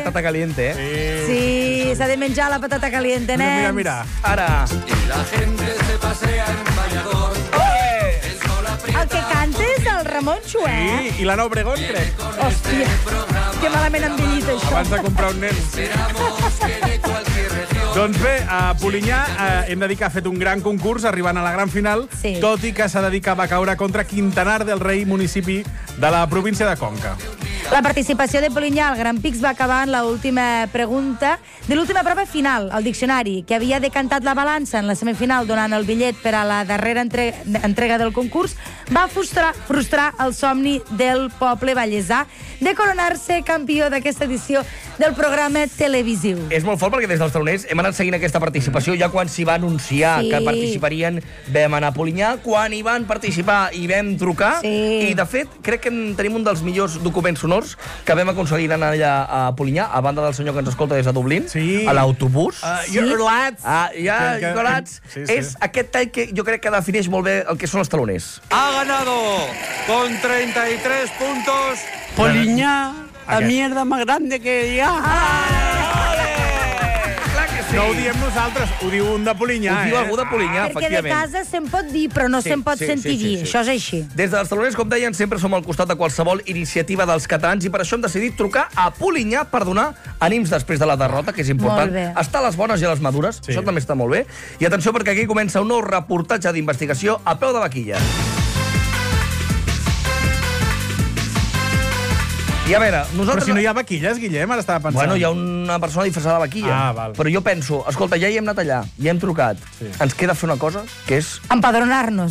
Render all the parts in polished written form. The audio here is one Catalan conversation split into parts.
patata caliente, Sí, s'ha de menjar la patata caliente, nens. Mira. Ara. El que canta és el Ramonxo, Sí, i l'Anna Obregón, crec. Hòstia, que malament han envellit, això. Abans de comprar un nen. Doncs bé, a Polinyà hem de dir que ha fet un gran concurs arribant a la gran final, tot i que s'ha de dir que va caure contra Quintanar del Rei, municipi de la província de Conca. La participació de Polinyà al Gran Prix va acabar en l'última pregunta de l'última prova final, el diccionari, que havia decantat la balança en la semifinal donant el bitllet per a la darrera entrega del concurs, va frustrar el somni del poble vallesà de coronar-se campió d'aquesta edició del programa televisiu. És molt fort perquè des dels taloners hem anat seguint aquesta participació. Ja quan s'hi va anunciar que participarien, vam anar a Polinyà. Quan hi van participar i vam trucar. I, de fet, crec que tenim un dels millors documents sonors que vam aconseguir anar allà a Polinyà, a banda del senyor que ens escolta des de Dublín, a l'autobús. Your lads. Your lads. És aquest tall que jo crec que defineix molt bé el que són els taloners. Ha ganado con 33 puntos Polinyà, la mierda más grande que hi ha. No ho diem nosaltres, ho diu un de Polinyà. Ho diu algú de Polinyà, Perquè de casa se'n pot dir, però no se'n pot sentir dir. Això és així. Des dels taloners, com deien, sempre som al costat de qualsevol iniciativa dels catalans i per això hem decidit trucar a Polinyà per donar ànims després de la derrota, que és important. Estar a les bones i a les madures, això també està molt bé. I atenció, perquè aquí comença un nou reportatge d'investigació a peu de vaquilla. I a veure, nosaltres... Però si no hi ha vaquilles, Guillem, ara estava pensant. Bueno, hi ha una persona disfressada de vaquilla. Val. Però jo penso, escolta, ja hi hem anat allà, ja hem trucat. Ens queda fer una cosa, que és... Empadronar-nos.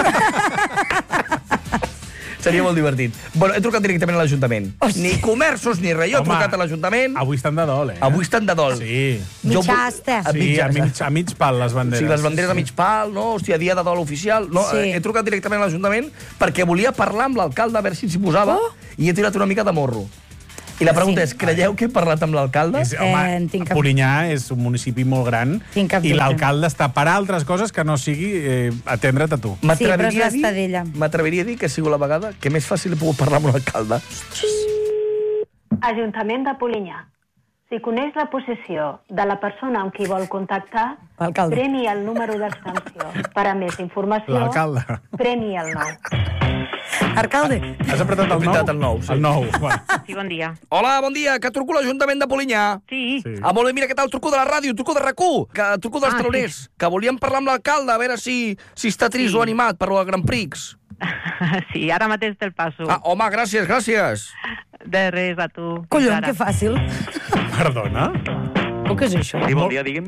Seria molt divertit. Bueno, he trucat directament a l'Ajuntament. Ni comerços ni res. Jo he trucat a l'Ajuntament. Avui estan de dol, Avui estan de dol. Sí. Mitjasta. Sí, a mig pal, les banderes. Sí, les banderes a mig pal, no? Hòstia, dia de dol oficial. No, he trucat directament a l'Ajuntament perquè volia parlar amb l'alcalde a veure si s'hi posava i he tirat una mica de morro. I la pregunta és, creieu que he parlat amb l'alcalde? Home, Polinyà és un municipi molt gran i l'alcalde està per altres coses que no sigui atendre't a tu. Sí, però és l'estadella. M'atreviria a dir que ha sigut la vegada que més fàcil he pogut parlar amb l'alcalde. Ajuntament de Polinyà. Si coneix la possessió de la persona amb qui vol contactar, premi el número d'extensió. Per a més informació, premi el 9. Alcalde. Has apretat el 9? El 9, sí. El 9, va. Sí, bon dia. Hola, bon dia, que truco a l'Ajuntament de Polinyà. Sí. Molt bé, mira, què tal? Truco de la ràdio, truco de RAC1, que truco dels taloners, que volíem parlar amb l'alcalde, a veure si està trist o animat per el Gran Prix. Sí, ara mateix te'l passo. Home, gràcies, gràcies. De res, a tu. Collons, que fàcil. Perdona? O què és això? Sí, bon dia, digui'm.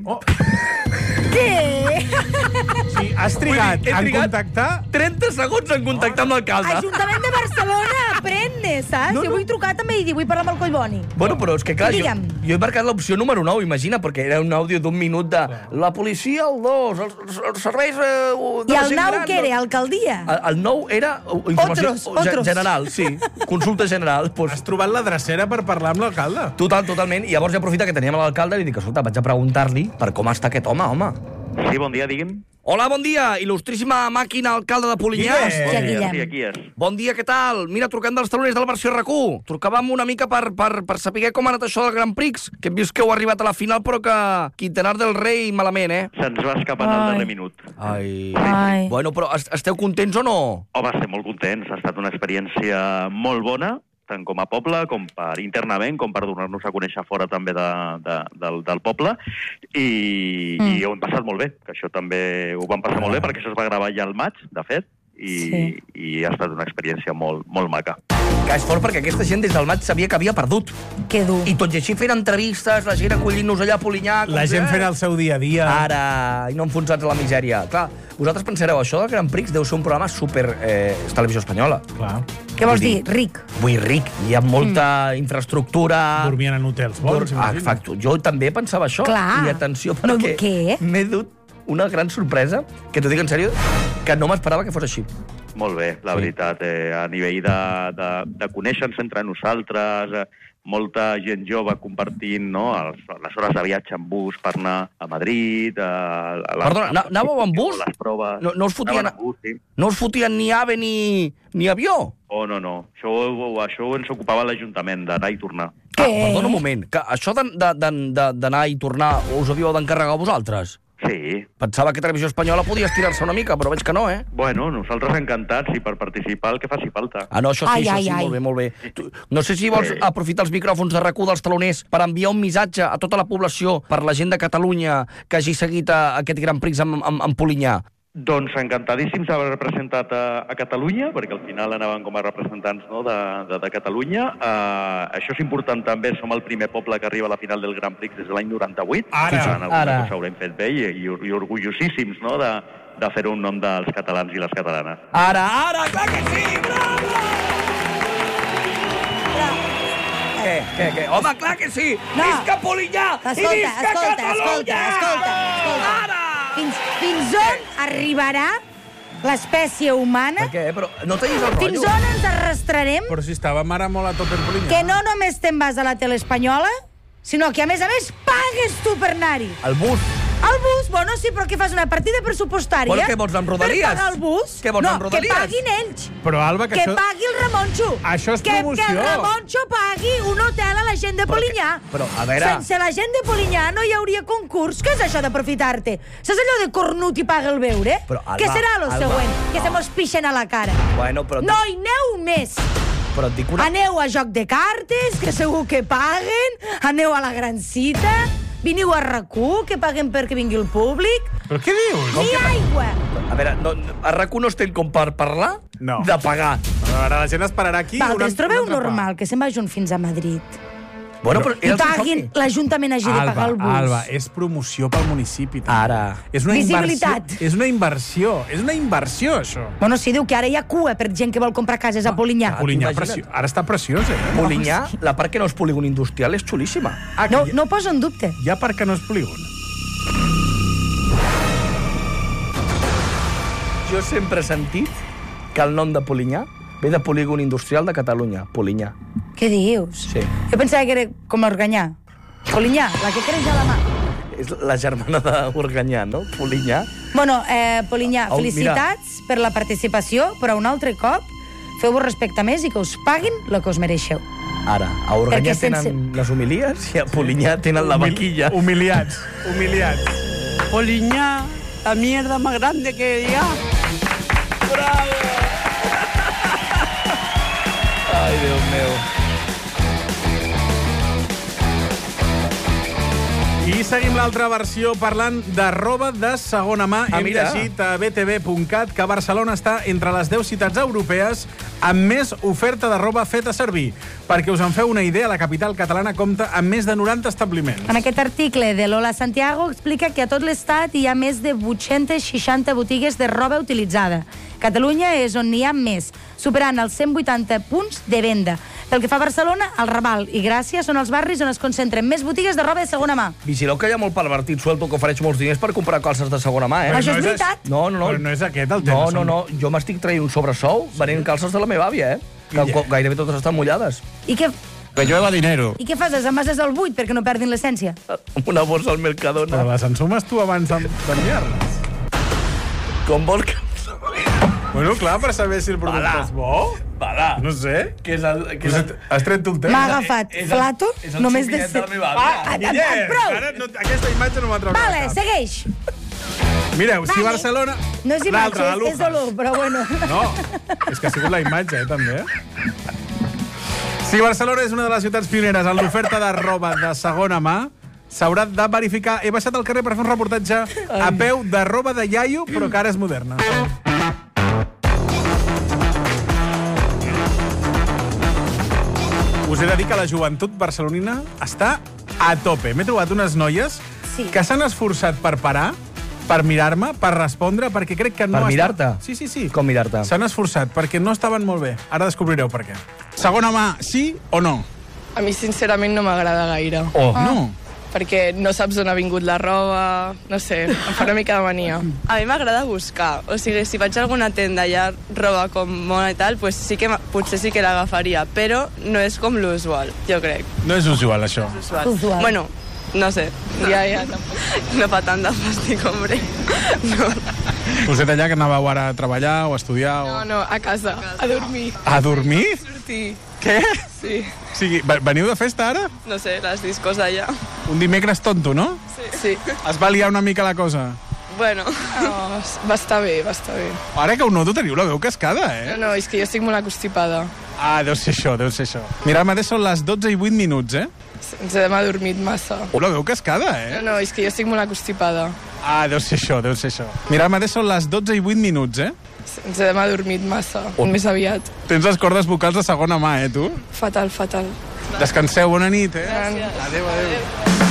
Què? Sí, has trigat en contactar... 30 segons en contactar amb l'alcalde. Ajuntament de Barcelona, aprèn-ne, saps? Jo vull trucar també i dir, vull parlar amb el Collboni. Bueno, però és que clar, jo he marcat l'opció número 9, imagina, perquè era un àudio d'un minut de la policia, el 2, els serveis... I el 9 què era? Alcaldia? El 9 era informació general, sí, consulta general. Has trobat la drecera per parlar amb l'alcalde? Totalment, i llavors ja aprofita que teníem l'alcalde i dic, escolta, vaig a preguntar-li per com està aquest home. Sí, bon dia, digui'm. Hola, bon dia, il·lustríssima màquina alcalde de Polinyà. Hòstia, Guillem. Sí, aquí és. Bon dia, què tal? Mira, truquem dels taloners de la versió RAC1. Trucàvem una mica per saber com ha anat això del Gran Prix, que hem vist que heu arribat a la final, però que Quintanar del Rei malament, Se'ns va escapar en el darrer minut. Ai. Bueno, però esteu contents o no? Home, estem molt contents. Ha estat una experiència molt bona, tant com a poble, com per internament, com per donar-nos a conèixer fora també del poble, i ho hem passat molt bé, que això també ho vam passar molt bé, perquè això es va gravar ja al maig, de fet, i ha estat una experiència molt, molt maca. Que és fort perquè aquesta gent des del maig sabia que havia perdut. Que dur. I tot i així fent entrevistes, la gent acollint-nos allà a Polinyà... La gent fent el seu dia a dia. Ara, i no enfonsats a la misèria. Clar, vosaltres pensareu, això del Gran Prix deu ser un programa super... és televisió espanyola. Clar. Què vols dir? Ric. Vull ric. Hi ha molta infraestructura... Dormien en hotels bons. Exacte. Jo també pensava això. Clar. I atenció, perquè m'he dut una gran sorpresa, que t'ho dic en sèrio, que no m'esperava que fos així. Molt bé, la veritat. A nivell de conèixer-nos entre nosaltres, molta gent jove compartint les hores de viatge en bus per anar a Madrid... Perdona, anàveu en bus? No us fotien ni AVE ni avió? Oh, no. Això ens ocupava l'Ajuntament, d'anar i tornar. Què? Perdona un moment, que això d'anar i tornar us havíeu d'encarregar vosaltres? Sí. Pensava que Televisió Espanyola podia estirar-se una mica, però veig que no, eh? Bueno, nosaltres encantats, i per participar el que faci falta. Ah, no, això sí, molt bé. No sé si vols aprofitar els micròfons de RAC1 dels taloners per enviar un missatge a tota la població, per la gent de Catalunya que hagi seguit aquest Gran Prix amb Polinyà. Doncs encantadíssims d'haver representat a Catalunya, perquè al final anaven com a representants, no, de Catalunya. Això és important també, som el primer poble que arriba a la final del Grand Prix des de l'any 98. Ara. Cosa haurem fet bé i orgullosíssims, no, de fer un nom dels catalans i les catalanes. Ara, clar que sí! Bravo! Què? Home, clar que sí! No. Visca Polinyà! I visca Catalunya! Escolta. Ara! Fins on arribarà l'espècie humana? Per què? Però no tenies el rotllo? Fins on ens arrastrarem? Però si estàvem ara molt a tope en Polinyà. Que no només te'n vas a la tele espanyola, sinó que, a més, pagues tu per anar-hi. El bus. El bus? Bueno, sí, però què fas? Una partida pressupostària? Bueno, què vols, amb Rodalies? Per pagar el bus? Què vols, amb Rodalies? Que paguin ells. Però, Alba, que això... pagui el Ramonxo. Això és promoció. Que el Ramonxo pagui un hotel a la gent de Polinyà. Però, a veure... Sense la gent de Polinyà no hi hauria concurs. Què és això d'aprofitar-te? Saps allò de cornut i paga el beure? Però, Alba, què serà lo següent? Que se mos pixen a la cara. Bueno, però... No hi aneu més. Però et dic una... Aneu a joc de cartes, que segur que paguen. Aneu a la gran cita. Veniu a RAC1, que paguen perquè vingui el públic. Però què dius? Ni aigua. A veure, a RAC1 no estem com per parlar de pagar. Però ara la gent esperarà aquí... Vosaltres trobeu normal que se'n vagin fins a Madrid? Bueno, però I paguin, l'Ajuntament hagi de pagar el bus. Alba, és promoció pel municipi. També. Ara. És una visibilitat. És una inversió. És una inversió, això. Bueno, sí, diu que ara hi ha cua per gent que vol comprar cases a Polinyà. Polinyà, ara està preciós, eh? Polinyà, la part que no és polígon industrial, és xulíssima. No poso en dubte. Hi ha part que no és polígon. Jo sempre he sentit que el nom de Polinyà ve de polígon industrial de Catalunya, Polinyà. Què dius? Sí. Jo pensava que era com Organyà. Polinyà, la que creix a la mà. És la germana d'Organyà, no? Polinyà. Bueno, Polinyà, felicitats per la participació, però un altre cop feu-vos respecte més i que us paguin el que us mereixeu. Ara, a Organyà tenen les humilies i a Polinyà tenen la vaquilla. Humiliats. Polinyà, la mierda más grande que hi ha. Bravo! Ai, Déu meu. I seguim l'altra versió parlant de roba de segona mà. Hem llegit a btv.cat que Barcelona està entre les 10 ciutats europees amb més oferta de roba feta servir. Perquè us en feu una idea, la capital catalana compta amb més de 90 establiments. En aquest article de Lola Santiago explica que a tot l'estat hi ha més de 860 botigues de roba utilitzada. Catalunya és on n'hi ha més, superant els 180 punts de venda. Pel que fa a Barcelona, el Raval i Gràcia són els barris on es concentren més botigues de roba de segona mà. Vigileu que hi ha molt pervertit suelto que ofereix molts diners per comprar calces de segona mà, eh? Però això és veritat? No. Però no és aquest el tema. No. Jo m'estic traient un sobresou venent calces de la meva àvia, que gairebé totes estan mullades. I què... Que llueva dinero. I què fas? Les envases al buit perquè no perdin l'essència? Una bossa al Mercadona. Però les ensumes tu abans d'enviar-les. Com vols que... Bueno, clar, per saber si el producte és bo. Bala. No sé. Que és el... Has tret tu el temps. M'ha agafat flato, només de ser... És el de la meva àvia. Prou! Aquesta imatge no m'ha trobat. Vale, segueix. Mireu, si Barcelona... No és imatge, és olor, però bueno. No, és que ha sigut la imatge, també. Si Barcelona és una de les ciutats pioneres en l'oferta de roba de segona mà, s'haurà de verificar. He baixat al carrer per fer un reportatge a peu de roba de iaio, però que ara és moderna. Us he de dir que la joventut barcelonina està a tope. M'he trobat unes noies que s'han esforçat per parar, per mirar-me, per respondre, perquè crec que no... Per mirar-te? Sí. Com mirar-te? S'han esforçat, perquè no estaven molt bé. Ara descobrireu per què. Segona mà, sí o no? A mi, sincerament, no m'agrada gaire. No? Perquè no saps on ha vingut la roba, no sé, em fa una mica de mania. A mi m'agrada buscar, o sigui, si vaig a alguna tenda i hi ha roba com mona i tal, pues sí que potser sí que l'agafaria, però no és com l'usual, jo crec. No és usual, això. Usual. Bueno, no sé, ja tampoc no fa tant de fàstic, hombre. No. Vostè allà que anàveu ara a treballar o a estudiar? No, a casa, a dormir. A dormir? Sortir. Què? Sí. O sigui, veniu de festa ara? No sé, les discos allà. Un dimecres tonto, no? Sí. Es va liar una mica la cosa? Bueno, va estar bé, va estar bé. Ara que ho noto teniu la veu cascada, eh? No, és que jo estic molt acostipada. Ah, deu ser això. Mira, mateix són les 12:08, eh? Ens hem adormit massa. La veu cascada, eh? No, és que jo estic molt acostipada. Ah, deu ser això. Mira, mateix són les 12:08, eh? Ens hem adormit massa, més aviat. Tens les cordes vocals de segona mà, tu? Fatal. Descanseu, bona nit, eh? Gràcies. Adéu.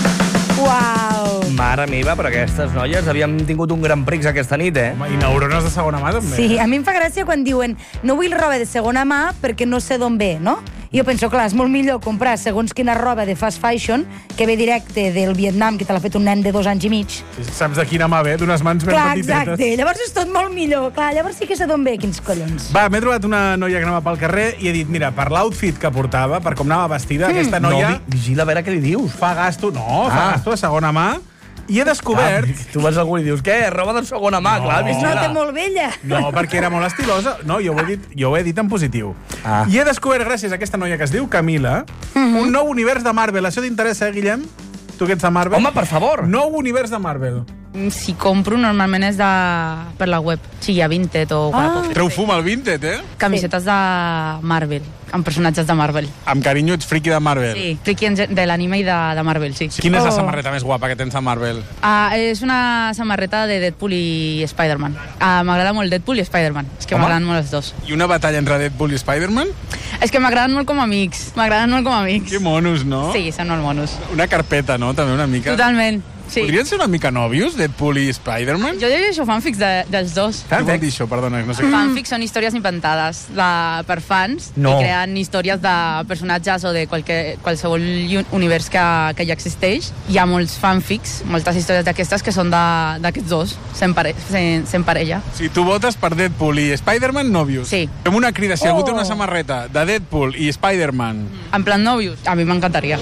Uau! Mare meva, però aquestes noies havíem tingut un gran prix aquesta nit, eh? Home, i neurones de segona mà, també. Sí, a mi em fa gràcia quan diuen no vull roba de segona mà perquè no sé d'on ve, no? I jo penso, clar, és molt millor comprar segons quina roba de fast fashion que ve directe del Vietnam, que te l'ha fet un nen de 2 anys i mig. Sí, saps de quina mà ve, d'unes mans ben Clar, petitetes. exacte. Llavors és tot molt millor. Clar, llavors sí que sé d'on ve, quins collons. Va, m'he trobat una noia que anava pel carrer i he dit, mira, per l'outfit que portava, per com anava vestida, aquesta noia... No, vigila a veure què li dius. Fa gasto, fa gasto de segona mà. I he descobert... Tu vas a algú i dius, què? Roba de segona mà, clar, Es vigila. nota molt vella. No, perquè era molt estilosa. No, jo ho he dit en positiu. I he descobert, gràcies a aquesta noia que es diu Camila, un nou univers de Marvel. Això t'interessa, Guillem? Tu que ets de Marvel? Home, per favor. Nou univers de Marvel. Si compro, normalment és per la web, sigui a Vinted o Wallapop. Treu fum al Vinted, eh? Camisetes de Marvel, amb personatges de Marvel. Amb carinyo ets friki de Marvel. Sí, friki de l'anime i de Marvel, sí. Quina és la samarreta més guapa que tens a Marvel? És una samarreta de Deadpool i Spider-Man. M'agrada molt Deadpool i Spider-Man. És que m'agraden molt els dos. I una batalla entre Deadpool i Spider-Man? És que m'agraden molt com a amics. Que monos, no? Sí, són molt monos. Una carpeta, no? També una mica. Totalment. Sí. Podrien ser una mica nòvios, Deadpool i Spider-Man? Jo llegeixo fanfics dels dos. Què vol dir això? Perdona, no sé què. Fanfics són històries inventades per fans i creen històries de personatges o de qualsevol univers que ja existeix. Hi ha molts fanfics, moltes històries d'aquestes que són d'aquests dos, sent parella. Si tu votes per Deadpool i Spider-Man, nòvios. Sí. Fem una crida, si algú té una samarreta de Deadpool i Spider-Man. En plan nòvios? A mi m'encantaria.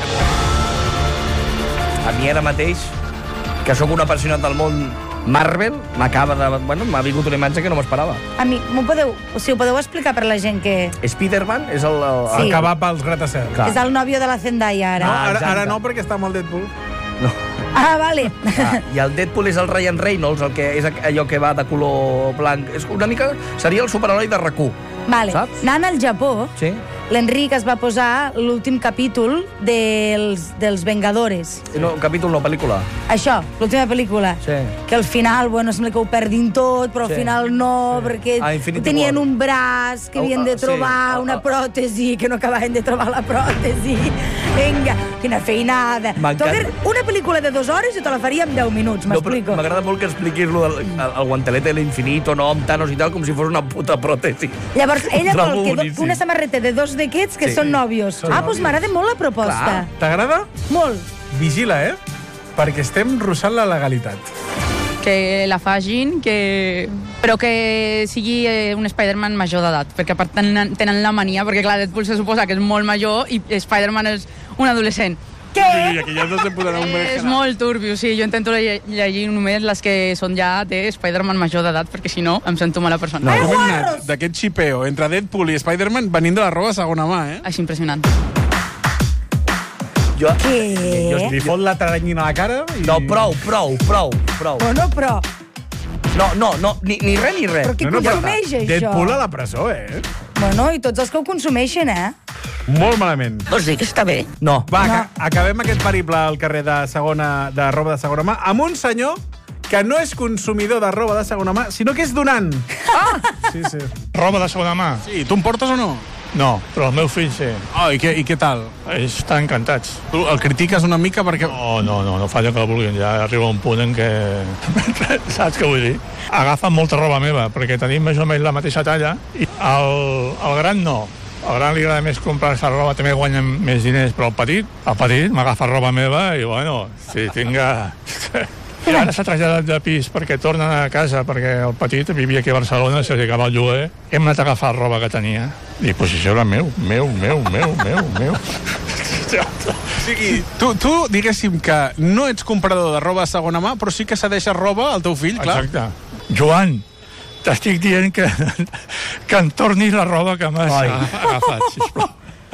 A mi ara mateix, que sóc un apassionat del món Marvel, m'ha vingut una imatge que no m'esperava. A mi, ho podeu explicar per la gent que... Spider-Man és el... Sí. El que va pels gratacels. És el nòvio de la Zendaya, ara. No, ara no, perquè està amb el Deadpool. No. Vale. I el Deadpool és el Ryan Reynolds, el que és allò que va de color blanc. És una mica... Seria el superheroi de RAC1. Vale. Saps? Anant al Japó, Sí. l'Enric es va posar l'últim capítol dels Vengadores. No, capítol no, pel·lícula. Això, l'última pel·lícula. Sí. Que al final, bueno, sembla que ho perdin tot, però al final no, perquè tenien un braç que havien de trobar, una pròtesi, que no acabaven de trobar la pròtesi. Vinga, quina feinada. Una pel·lícula de 2 hores i te la faria en 10 minuts, m'explico. M'agrada molt que expliquis el guantelete de l'infinito, no, amb Thanos i tal, com si fos una puta pròtesi. Llavors, ella vol que una samarreta de 2 d'aquests que són nòvios. Doncs m'agrada molt la proposta. T'agrada? Molt. Vigila, perquè estem russant la legalitat. Que la facin, però que sigui un Spider-Man major d'edat, perquè a part tenen la mania, perquè clar, Deadpool se suposa que és molt major i Spider-Man és un adolescent. Què? Sí, aquí ja no se podrà un mes. És molt turbio, sí. Jo intento llegir només les que són ja de Spider-Man major d'edat, perquè si no em sento mala persona. No, com hem anat d'aquest xipeo entre Deadpool i Spider-Man venint de la roba segona mà, És impressionant. Què? Li fot la taranyina a la cara i... No, prou. Bueno, però... No, ni res. Però qui consumeix això? Deadpool a la presó, Bueno, i tots els que ho consumeixen, Molt malament. Vols dir que està bé? No. Va, acabem aquest periple al carrer de roba de segona mà amb un senyor que no és consumidor de roba de segona mà, sinó que és donant. Sí. Roba de segona mà? Sí, tu en portes o no? No, però el meu fill sí. I què tal? Estan encantats. Tu el critiques una mica perquè... No fa allò que el vulguin. Ja arriba un punt en què... Saps què vull dir? Agafen molta roba meva, perquè tenim més o menys la mateixa talla, i el gran no. Al gran li agrada més comprar-se roba, també guanyen més diners, però el petit m'agafa roba meva i, bueno, si tinga... I ara s'ha traslladat de pis perquè tornen a casa, perquè el petit vivia aquí a Barcelona, se li acaba el lloguer. Hem anat a agafar roba que tenia. I, pues, això era meu. O sigui, tu diguéssim que no ets comprador de roba de segona mà, però sí que cedeixes roba al teu fill, clar. Exacte. Joan, t'estic dient que em tornis la roba que m'has agafat, sisplau.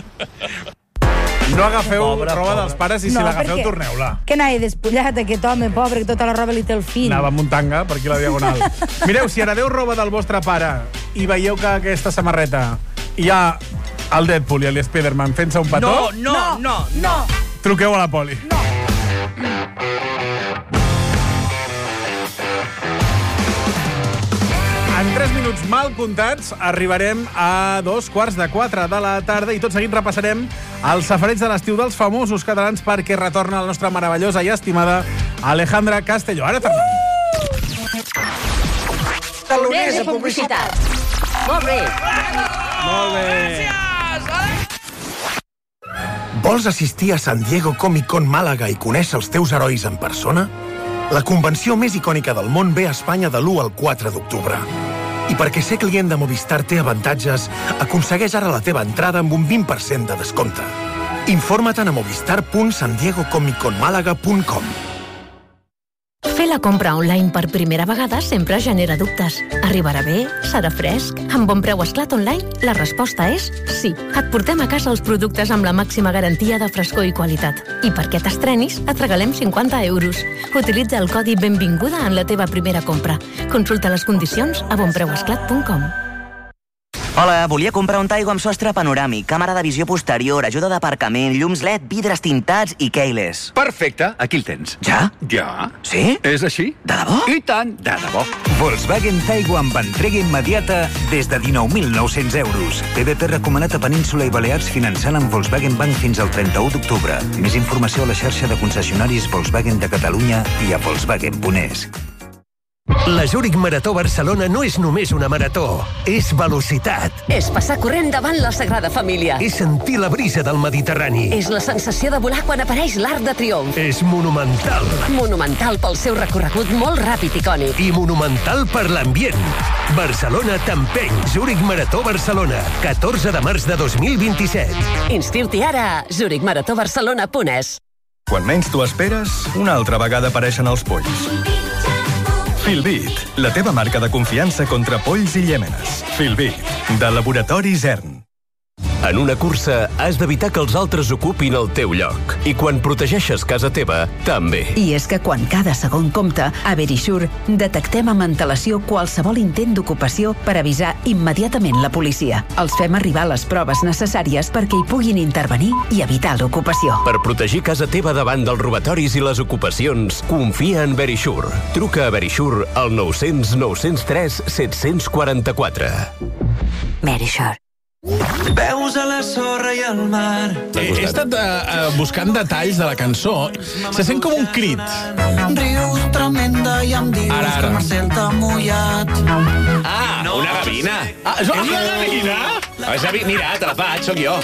No agafeu roba dels pares i si l'agafeu, torneu-la. Que n'ha despullat aquest home, pobre, que tota la roba li té el fill. Anava amb un tanga per aquí a la diagonal. Mireu, si heredeu roba del vostre pare i veieu que aquesta samarreta hi ha el Deadpool i el Spiderman fent-se un petó... No. Truqueu a la poli. No. En 3 minuts mal comptats arribarem a 3:45 de la tarda i tot seguit repassarem el safareig de l'estiu dels famosos catalans perquè retorna la nostra meravellosa i estimada Alejandra Castelló. Ara tornem. Taloners de publicitat. Molt bé. Molt bé. Vols assistir a San Diego Comic Con Màlaga i conèixer els teus herois en persona? La convenció més icònica del món ve a Espanya de l'1 al 4 d'octubre. I perquè ser client de Movistar té avantatges, aconsegueix ara la teva entrada amb un 20% de descompte. Informa-te'n a movistar.sandiegocomicconmalaga.com. Fer la compra online per primera vegada sempre genera dubtes. Arribarà bé? Serà fresc? Amb Bon Preu Esclat Online, la resposta és sí. Et portem a casa els productes amb la màxima garantia de frescor i qualitat. I perquè t'estrenis, et regalem 50 euros. Utilitza el codi Benvinguda en la teva primera compra. Consulta les condicions a bonpreuesclat.com. Hola, volia comprar un Taigo amb sostre panoràmic, càmera de visió posterior, ajuda d'aparcament, llums LED, vidres tintats i keyless. Perfecte, aquí el tens. Ja? Ja. Sí? És així? De debò? I tant, de debò. Volkswagen Taigo amb entrega immediata des de 19.900 euros. PVP recomanat a Península i Balears finançant amb Volkswagen Bank fins al 31 d'octubre. Més informació a la xarxa de concessionaris Volkswagen de Catalunya i a Volkswagen.es. La Zurich Marató Barcelona no és només una marató, és velocitat. És passar corrent davant la Sagrada Família. És sentir la brisa del Mediterrani. És la sensació de volar quan apareix l'Arc de Triomf. És monumental. Monumental pel seu recorregut molt ràpid i icònic. I monumental per l'ambient. Barcelona t'empeny. Zurich Marató Barcelona, 14 de març de 2027. Inscriu-t'hi ara a zurichmaratobarcelona.es. Quan menys t'ho esperes, una altra vegada apareixen els polls. Filbit, la teva marca de confiança contra polls i llèmenes. Filbit, de Laboratori Zern. En una cursa has d'evitar que els altres ocupin el teu lloc. I quan protegeixes casa teva, també. I és que quan cada segon compta, a Verisure detectem amb antelació qualsevol intent d'ocupació per avisar immediatament la policia. Els fem arribar les proves necessàries perquè hi puguin intervenir i evitar l'ocupació. Per protegir casa teva davant dels robatoris i les ocupacions, confia en Verisure. Truca a Verisure al 900 903 744. Verisure. Veus a la sorra i al mar. He estat buscant detalls de la cançó. Se sent com un crit. Rius tremenda i em dius que Marcel t'ha mullat. Ah, una gavina. És una gavina? Mira, te la faig, sóc jo.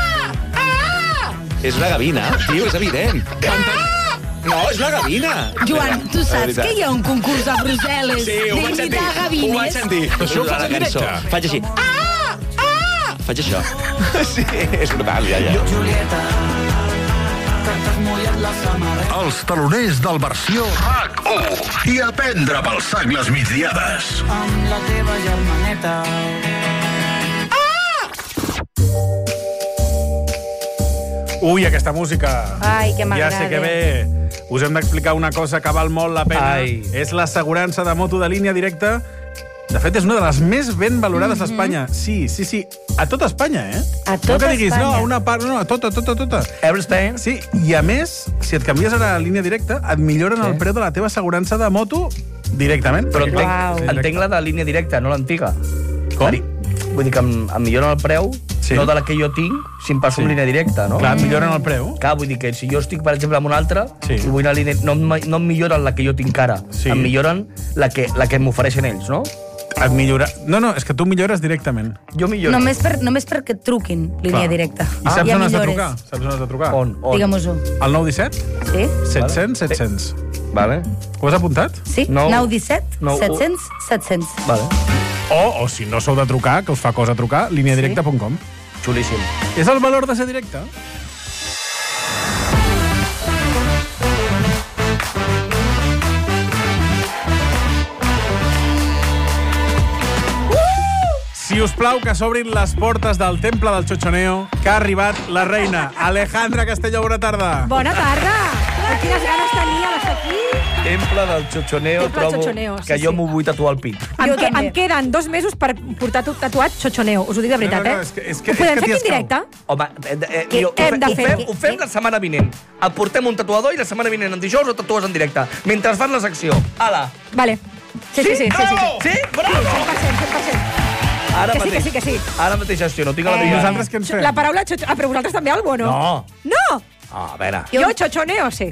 És una gavina, tio, és evident. No, és una gavina. Joan, tu saps que hi ha un concurs a Brussel·les? Sí, ho vaig sentir. Ho vaig sentir. Això ho fas en directe? Faig així. Faig això. Sí, és brutal, ja. Julieta, que t'has mullat la samarreta. Els taloners del versió RAC1 i a prendre pel sac les migdiades. Amb la teva germaneta. Ui, aquesta música. Ai, que m'agrada. Ja sé que bé. Us hem d'explicar una cosa que val molt la pena. És l'assegurança de moto de línia directa. De fet, és una de les més ben valorades d'Espanya. Sí. A tota Espanya, eh? A tota no que diguis, Espanya. no, a una part, no, a tota. Every Spain. Sí, i a més, si et canvies ara a línia directa, et milloren el preu de la teva assegurança de moto directament. Però entenc la de línia directa, no l'antiga. Com? Vull dir que em milloren el preu, no de la que jo tinc, si em passo en línia directa, no? Clar, em milloren el preu. Clar, vull dir que si jo estic, per exemple, amb una altra, i vull anar a línia, no em milloren la que jo tinc ara, em milloren la que m'ofereixen ells, no? Et millora... No, és que tu millores directament. Jo milloro. Només perquè et truquin línia directa. I saps on has de trucar? On? Digue'm-ho. El 917? Sí. 700. Vale. Ho has apuntat? Sí, 917 700 700. Vale. O si no sou de trucar, que us fa cosa trucar, lineadirecta.com. Xulíssim. És el valor de ser directe? Sisplau, que s'obrin les portes del temple del Xochoneo, que ha arribat la reina. Alejandra Castelló, bona tarda. Bona tarda. Quines ganes tenia d'estar aquí. Temple del Xochoneo, trobo que jo m'ho vull tatuar al pit. Em queden 2 mesos per portar tatuat Xochoneo. Us ho dic de veritat, És Ho podem fer aquí en directe? Home, ho fem la setmana vinent. Et portem un tatuador i la setmana vinent en dijous ho tatues en directe. Mentre fan la secció. Ala. Vale. Sí. Bravo! Sí? Bravo! 100%. Que sí. Ara mateix gestiono. Tinc la Nosaltres què ens fem? La paraula Xochoneo... Però vosaltres també algo, no? No? A veure. Jo Xochoneo, sí.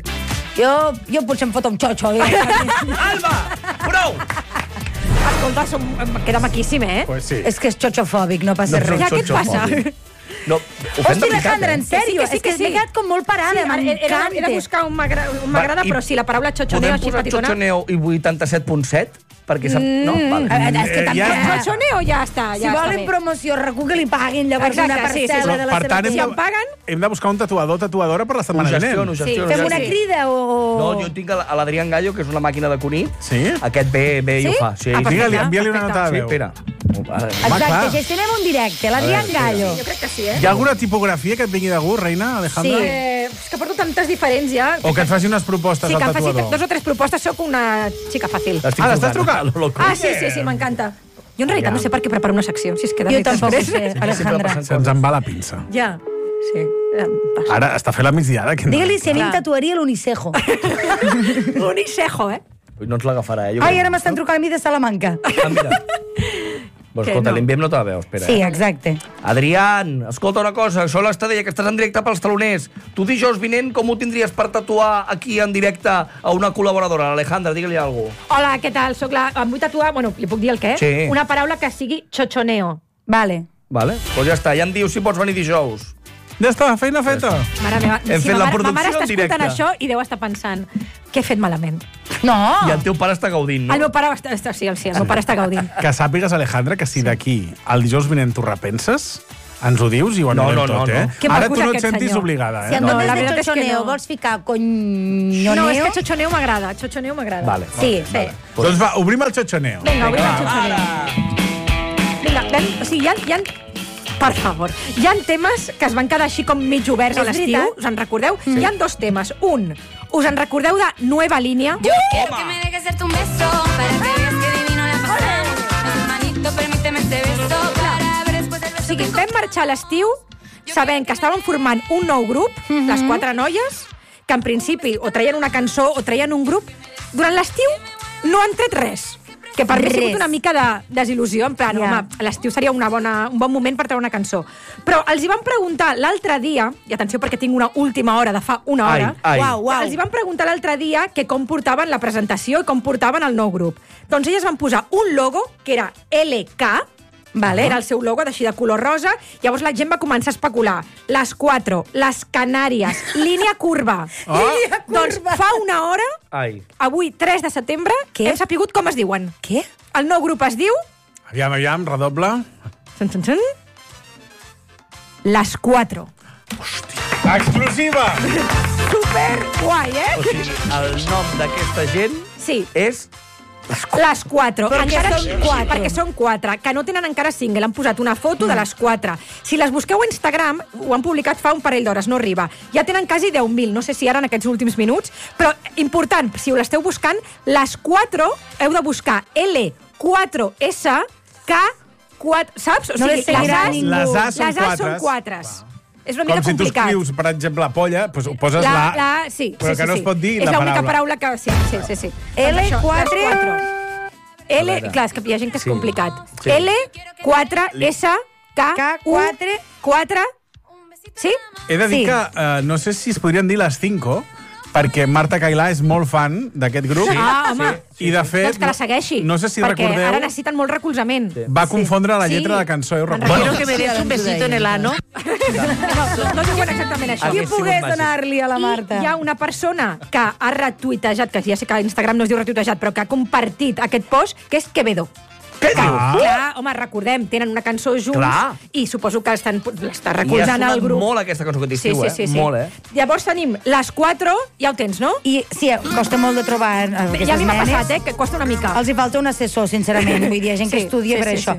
Jo potser em foto un xotxo. Alba! Prou! Escolta, queda maquíssim, Pues sí. És que és xotxofòbic, no passa res. Ja, què et passa? No, Hòstia, Alejandra, en sèrio, és que m'he quedat com molt parada, m'encanta. He de buscar un m'agrada, però sí, la paraula Xochoneo així petitona... Podem posar Xochoneo i 87.7? Perquè sap... No? És que Xochoneo ja està. Si volen promoció, RAC1 que li paguin llavors una parcel·la de la seva... Si em paguen... Hem de buscar un tatuadora per la setmana vinent. Ho gestiono. Fem una crida o... No, jo tinc l'Adrián Gallo, que és una màquina de cunit. Sí? Aquest ve i ho fa. Envia-li una nota de veu. Sí, espera. Exacte, gestionem un directe, l'Adrián Gallo. Jo crec que sí, Hi ha alguna tipografia que et vingui de gust, reina, Alejandra? Sí, és que porto tantes diferents ja. O que et faci unes propostes al tatuador. Sí, que em faci 2 o 3 propostes, sóc una xica fàcil. L'estàs trucant? Sí, m'encanta. Jo en realitat no sé per què preparo una secció, si és que de Jo tampoc ho sé, Alejandra. Se'ns en va la pinça. Ja, sí. Ara està fent la migdiada. Digue-li si a mi em tatuaria l'unicejo. L'unicejo, No ens l'agafarà, Ai, ara m'estan trucant a mi de Salamanca. Mira. Pues escolta, l'enviem nota de veu, espera. Sí, exacte. Adrián, escolta una cosa, això l'Estadella, que estàs en directe pels taloners. Tu dijous vinent, com ho tindries per tatuar aquí en directe a una col·laboradora? Alejandra, digue-li alguna cosa. Hola, què tal? Em vull tatuar, li puc dir el què? Sí. Una paraula que sigui Xochoneo. Vale. Doncs ja està, ja em diu si pots venir dijous. Ja està, feina feta. Mare meva, Hem fet la producció ma mare està en directe. escoltant això i deu estar pensant què he fet malament. No! I el teu pare està gaudint, no? El meu pare està, sí, el meu pare està gaudint. Que sàpigues, Alejandra, que si d'aquí al dijous vinent t'ho repenses, ens ho dius i ho anul·lem tot, Ara tu no et sentis obligada, Si en comptes de Xochoneo vols ficar conyoneo... No, és que Xochoneo m'agrada. Vale. Sí. Doncs va, obrim el Xochoneo. Vinga, obrim el Xochoneo. Vinga, o sigui, hi ha per favor. Hi ha temes que es van quedar així com mig oberts a l'estiu, us en recordeu? Hi ha 2 temes. Un, us en recordeu de Nueva Línia? Yo quiero que me dejes darte un beso para que veas que divino la pasamos. Hermanito, permíteme este beso para ver después del beso. O sigui, vam marxar a l'estiu sabent que estaven formant un nou grup, les 4 noies, que en principi o treien una cançó o treien un grup. Durant l'estiu no han tret res. Que per mi ha sigut una mica de desil·lusió, en plan, home, l'estiu seria un bon moment per treure una cançó. Però els hi van preguntar l'altre dia, i atenció perquè tinc una última hora de fa una hora, els hi van preguntar l'altre dia que com portaven la presentació i com portaven el nou grup. Doncs elles van posar un logo que era LK, era el seu logo, així de color rosa. Llavors la gent va començar a especular. Les 4, les Canàries, línia curva. Doncs fa una hora, avui, 3 de setembre, hem sapigut com es diuen. Què? El nou grup es diu... Aviam, redoble. Les 4. Hòstia. Exclusiva! Super guai, O sigui, el nom d'aquesta gent és... Les 4. Perquè són 4, que no tenen encara single. Han posat una foto de les 4. Si les busqueu a Instagram, ho han publicat fa un parell d'hores, no arriba. Ja tenen quasi 10.000, no sé si ara en aquests últims minuts, però important, si ho l'esteu buscant, les 4 heu de buscar L4S K4, saps? O sigui, les A són 4. És una mica complicat. Com si tu escrius, per exemple, polla, doncs ho poses la... Però que no es pot dir la paraula. És l'única paraula que... Sí. L4... Clar, és que hi ha gent que és complicat. L4S K4... Sí? He de dir que no sé si es podrien dir les 5, perquè Marta Cailà és molt fan d'aquest grup. Home. I, de fet, doncs que la segueixi. No sé si perquè recordeu... ara necessiten molt recolzament. Va confondre la lletra de la cançó. Quiero que me des un besito en el ano. No diuen exactament això. Qui pogués donar-li a la Marta? I hi ha una persona que ha retuitejat, que ja sé que a Instagram no es diu retuitejat, però que ha compartit aquest post, que és Quevedo. Clar, home, recordem, tenen una cançó junts i suposo que està recolzant el grup. I ha sonat molt aquesta cançó que t'estiu, sí. Molt, Llavors tenim les 4, ja ho tens, no? I sí, costa molt de trobar aquestes ja a mi m'ha passat, que costa una mica. Els hi falta un assessor, sincerament. Vull dir, hi ha gent que estudia per això.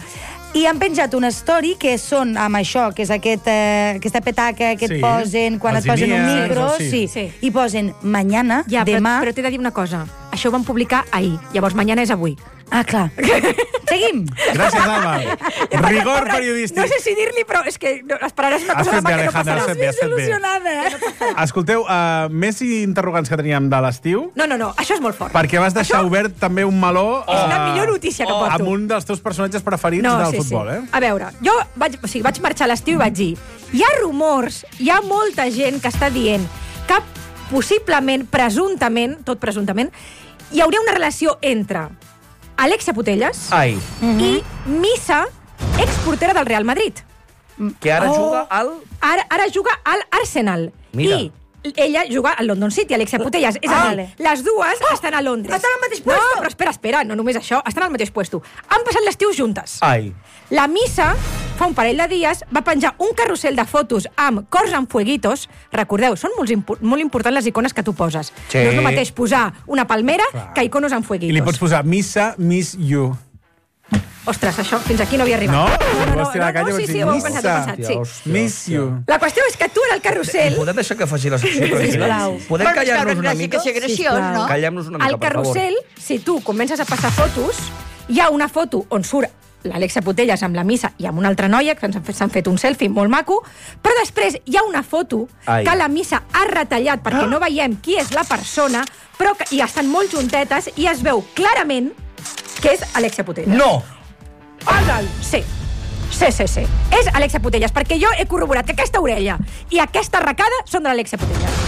I han penjat una story que són amb això, que és aquesta petaca que et posen quan et posen un micro, i posen mañana, demà... Però t'he de dir una cosa, això ho van publicar ahir, llavors mañana és avui. Ah, clar. Seguim. Gràcies, Alba. Rigor periodístic. No sé si dir-li, però és que esperaràs una cosa demà que no passarà. Has fet bé. Escolteu, més interrogants que teníem de l'estiu. No, això és molt fort. Perquè vas deixar obert també un meló... És la millor notícia que porto. Amb un dels teus personatges preferits del futbol, eh? A veure, jo vaig marxar a l'estiu i vaig dir hi ha rumors, hi ha molta gent que està dient que possiblement, presumptament, tot presumptament, hi hauria una relació entre Alexia Putellas i Missa, exportera del Real Madrid. Que ara juga al... Ara juga al Arsenal. Mira. I ella juga al London City, Alexia Putellas. És a dir, les dues estan a Londres. Estan al mateix puesto? No, però espera, no només això, estan al mateix puesto. Han passat l'estiu juntes. Ai. La Missa, fa un parell de dies, va penjar un carrusel de fotos amb cors amb fueguitos. Recordeu, són molt importants les icones que tu poses. Sí. No és el mateix posar una palmera que iconos amb fueguitos. I li pots posar Missa, Miss You. Ostres, això fins aquí no havia arribat. No? Sí, ho heu pensat, sí. Miss You. La qüestió és que tu en el carrusel... Podem deixar que faci la secció tranquil·la? Podem callar-nos una mica? Callar-nos una mica, per favor. Al carrusel, si tu comences a passar fotos, hi ha una foto on surt l'Alexia Putellas amb la Missa i amb una altra noia, que s'han fet un selfie molt maco, però després hi ha una foto que la Missa ha retallat perquè no veiem qui és la persona, però i estan molt juntetes i es veu clarament que és Alexia Putellas. No! Sí. És Alexia Putellas, perquè jo he corroborat que aquesta orella i aquesta arracada són de l'Alexia Putellas.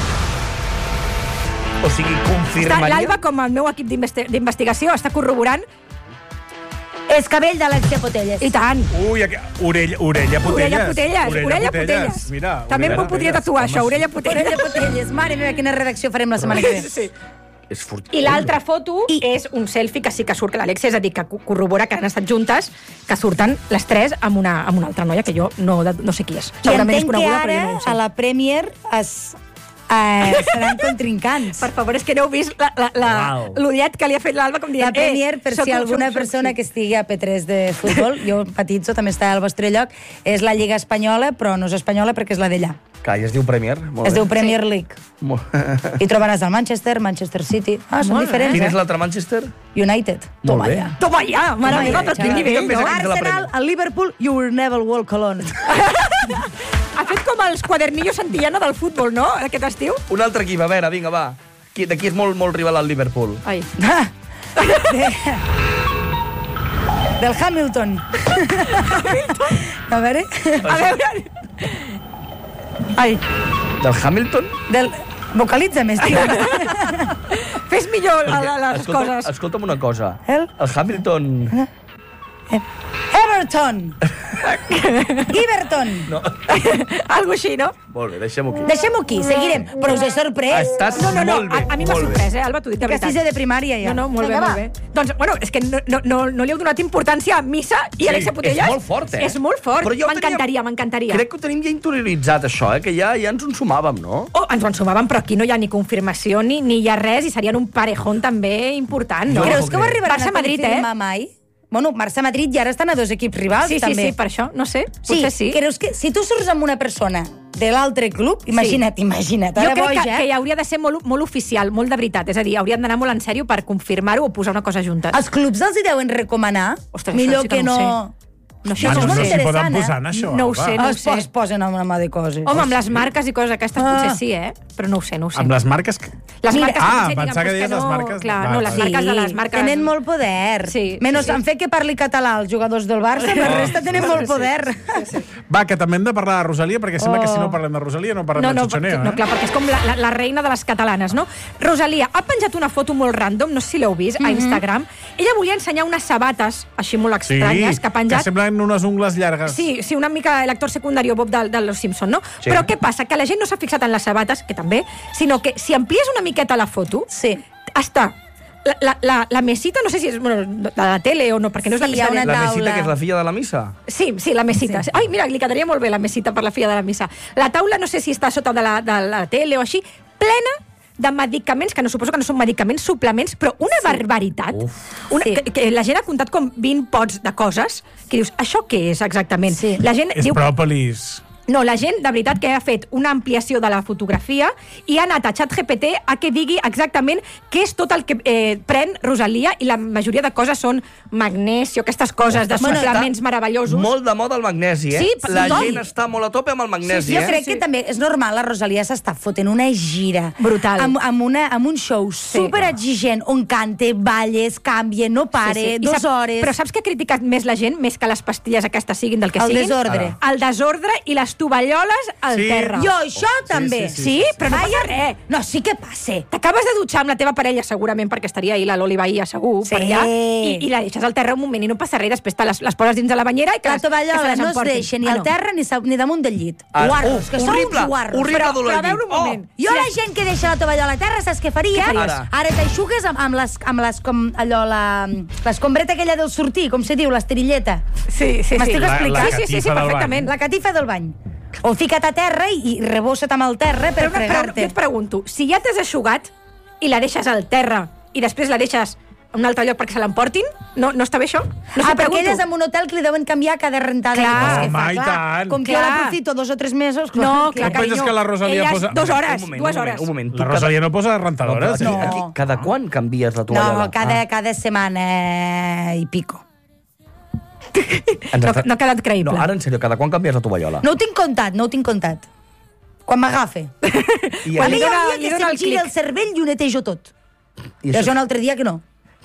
O sigui, confirmaria... L'Alba, com el meu equip d'investigació, està corroborant. És cabell d'Alexia Putellas. I tant. Ui, orella Putellas. Orella Putellas. Mira, també m'ho podria tatuar, això, orella Putellas. Mare meva, quina redacció farem la setmana que ve. Sí. És fort. I l'altra foto és un selfie que sí que surt, que l'Alexia, és a dir, que corrobora que han estat juntes, que surten les tres amb una altra noia, que jo no sé qui és. I entenc que ara, a la Premier, seran contrincants. Per favor, és que no heu vist l'ullet que li ha fet l'Alba, com dient... La Premier, per si alguna persona que estigui a P3 de futbol, jo petitzo, també està al vostre lloc, és la Lliga Espanyola, però no és espanyola perquè és la d'allà. Clar, i es diu Premier. Es diu Premier League. I trobaràs el Manchester City. Són diferents. Quin és l'altre Manchester? United. Toma ja. Toma ja, mare meva, per quin nivell, no? Arsenal, el Liverpool, you will never walk alone. Ha fet com els quadernillos Santillana del futbol, no?, aquest estiu. Un altre equip, a veure, vinga, va. De qui és molt rival al Liverpool? Ai. Del Hamilton. A veure... Ai. Del Hamilton? Vocalitza més, tio. Fes millor les coses. Escolta'm una cosa. El Hamilton... Everton. No. Algo així, no? Molt bé, deixem-ho aquí. Deixem-ho aquí, seguirem. Però us he sorprès. Estàs molt bé. A mi m'ha sorprès, Alba, t'ho dic de veritat. Que 6è de primària, ja. No, molt bé. Doncs, bueno, és que no li heu donat importància a Missa i Alexia Putellas. És molt fort, eh? És molt fort. M'encantaria. Crec que ho tenim ja interioritzat, això, que ja ens en sumàvem, no? Ens ho en sumàvem, però aquí no hi ha ni confirmació ni hi ha res i serien un parejón també important, no? Creus que ho arribaran a Barça-Madrid, confirmar mai? Bueno, Barça-Madrid ja ara estan a 2 equips rivals, també. Sí, per això, no sé, potser sí. Creus que si tu surts amb una persona de l'altre club, imagina't, jo crec que hauria de ser molt oficial, molt de veritat, és a dir, haurien d'anar molt en sèrio per confirmar-ho o posar una cosa juntes. Els clubs els hi deuen recomanar? Ostres, millor que no... No sé, és molt interessant, això, no ho sé. Es posen amb una mà de coses. Home, amb les marques i coses aquestes potser sí, però no ho sé. Amb les marques... pensava que deies les marques... Clar, no, les marques de les marques... Tenen molt poder. Menys en fer que parli català els jugadors del Barça, la resta tenen molt poder. Va, que també hem de parlar de Rosalia, perquè sembla que si no parlem de Rosalia no parlem de Chichoneo. No, clar, perquè és com la reina de les catalanes, no? Rosalia ha penjat una foto molt random, no sé si l'heu vist, a Instagram. Ella volia ensenyar unes sabates, així molt estranyes, que ha penjat... que semblen unes ungles llargues. Sí, una mica l'actor secundari Bob de Los Simpson, no? Sí. Però què passa? Que la gent no s'ha fixat en les sabates, que també, sinó que si amplies una miqueta la foto, està la mesita, no sé si és de la tele o no, perquè no és la mesita. La mesita, que és la filla de la missa? Sí, la mesita. Sí. Ai, mira, li quedaria molt bé la mesita per la filla de la missa. La taula, no sé si està sota de la tele o així, plena de medicaments, que no suposo que no són medicaments, suplements, però una barbaritat. Que la gent ha comptat com 20 pots de coses, que dius, això què és exactament? La gent És diu... pròpolis. No, la gent, de veritat, que ha fet una ampliació de la fotografia i ha anat a ChatGPT a que digui exactament què és tot el que pren Rosalia, i la majoria de coses són magnesio, aquestes coses de suplements meravellosos. Molt de moda el magnesi, Sí, la tothom. gent està molt a tope amb el magnesi, Jo crec que també és normal, la Rosalia s'està fotent una gira. Brutal. Amb un show superexigent, on cante, balles, canvia, no pare, 2 hores... Però saps què ha criticat més la gent, més que les pastilles aquestes siguin del que El siguin? desordre. El desordre i les tovalloles al terra. Jo, això també. Sí, però no passa res. No, sí que passa. T'acabes de dutxar amb la teva parella, segurament, perquè estaria ahí la Loli Bahia, segur, per allà, i la deixes al terra un moment i no passa res, després les poses dins de la banyera i que La tovallola no es deixa ni al terra ni damunt del llit. Guarros, que són uns guarros. Horrible dolor Però a al veure llit. un moment. Jo la gent que deixa la tovallola a terra, saps què faria? Ara t'aixugues amb les com allò, l'escombreta aquella del sortir, com se diu, l'esterilleta. Sí. M'estic explicant? Sí, perfectament. La catifa del bany. O fica't a terra i rebossa't amb el terra per fregar-te. Jo et pregunto, si ja t'has eixugat i la deixes al terra i després la deixes a un altre lloc perquè se l'emportin, no està bé això? No perquè elles en un hotel que li deuen canviar cada rentada. Clar, home, i tant. Com que jo l'aprofito 2 o 3 mesos... No, clar, Tu penses que la Rosalia posa... 2 hores, 2 hores. Un moment. La Rosalia no posa rentadores? No. Aquí, cada quan canvies la tovallola? No, cada setmana i pico. No ha quedat creïble. No, ara, en sèrio, cada quan canvies la tovallola? No ho tinc comptat. Quan m'agafe. Quan hi ha un dia que se'm gira el cervell i ho netejo tot. Però jo un altre dia que no.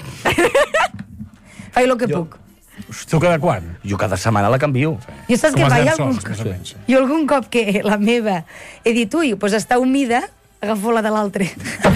Faig el que puc. Tu cada quan? Jo cada setmana la canvio. Jo saps què faig? Jo algun cop que la meva he dit, ui, doncs està humida, agafo la de l'altre.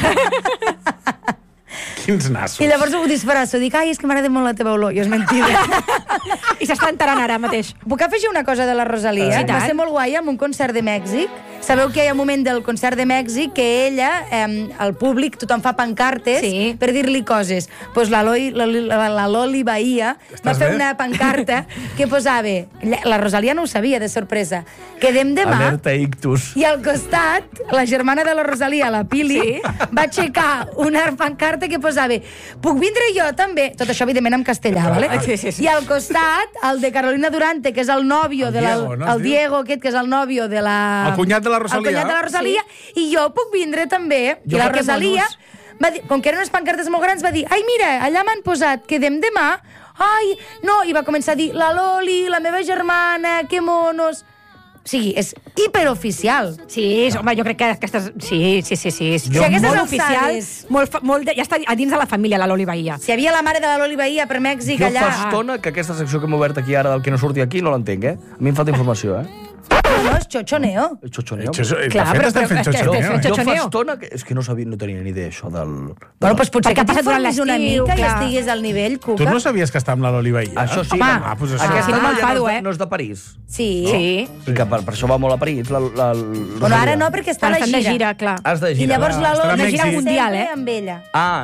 Quins nassos. I llavors ho disfrasso. Dic, ai, és que m'agrada molt la teva olor. I és mentida. I s'està enterant ara mateix. Puc afegir una cosa de la Rosalia? Va ser molt guai amb un concert de Mèxic. Sabeu que hi ha un moment del concert de Mèxic que ella, al públic, tothom fa pancartes per dir-li coses. Doncs la Loli Bahia va fer una pancarta que posava, la Rosalia no ho sabia, de sorpresa, quedem demà. Alerta ictus. I al costat, la germana de la Rosalia, la Pili, va aixecar una pancarta que posava, puc vindre jo també? Tot això, evidentment, en castellà, vale? I al costat, el de Carolina Durante, que és el nòvio de la... El Diego, aquest, que és el nòvio de la... El cunyat de la Rosalia. El cunyat de la Rosalia. I jo puc vindre també. I la Rosalia, com que eren unes pancartes molt grans, va dir, ai, mira, allà m'han posat, quedem demà. Ai, no, i va començar a dir, la Loli, la meva germana, que monos... O sigui, és hiperoficial. Sí, home, jo crec que aquestes... Sí. Si aquestes molt oficial, ja està a dins de la família, la Loli Bahia. Si hi havia la mare de la Loli Bahia per Mèxic allà... Jo fa estona que aquesta secció que hem obert aquí ara del que no surti aquí no l'entenc, A mi em falta informació, No, és xochoneo. Xochoneo? Clar, però estem fent xochoneo. Jo fa estona que... És que no sabia, no tenia ni idea, això del... Bueno, doncs potser que t'informis una mica i estigués al nivell, Cuca. Tu no sabies que està amb la Loli Bahia? Això sí. Home, aquesta noia no és de París. Sí. I que per això va molt a París. Bueno, ara no, perquè està a la gira. Clar. Has de gira. I llavors la Loli una gira mundial, amb ella.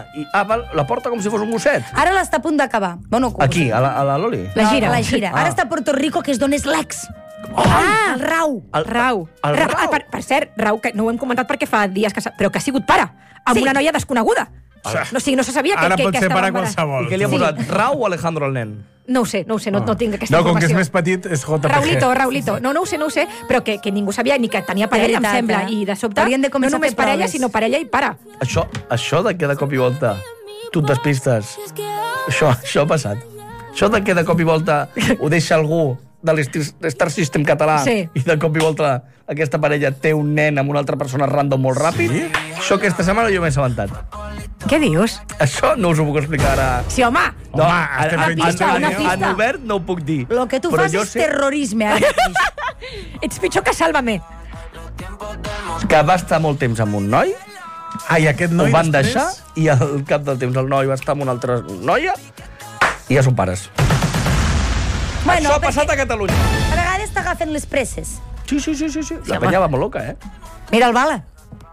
La porta com si fos un gosset. Ara l'està a punt d'acabar. Bueno, aquí, a la Loli? La gira. Ara està a Puerto Rico, que és d'on és l'ex. El Rau. El Rau. Per cert, Rau, que no ho hem comentat perquè fa dies però que ha sigut pare, amb una noia desconeguda. No se sabia que ara pot ser estava pare qualsevol. I què li ha posat, Rau o Alejandro el nen? No ho sé, no tinc aquesta informació. No, com que és més petit, és JPG. Raulito. No ho sé, però que ningú sabia ni que tenia parella, em sembla. I de sobte, no només parella, sinó parella i pare. Això de que de cop i volta tu et despistes, això ha passat. Això de que de cop i volta ho deixa algú de l'Star System català i de cop i volta aquesta parella té un nen amb una altra persona random molt ràpid, això aquesta setmana jo m'he assabentat. Què dius? Això no us ho puc explicar ara. Sí, home. No, en obert no ho puc dir. Lo que tu fas és terrorisme. Ets pitjor que Sálvame. Que va estar molt temps amb un noi, i aquest noi ho van deixar, i al cap del temps el noi va estar amb una altra noia, i ja són pares. Bueno, això ha passat a Catalunya. A vegades t'agafen les presses. Sí. La penya va molt loca, Mira el Bala.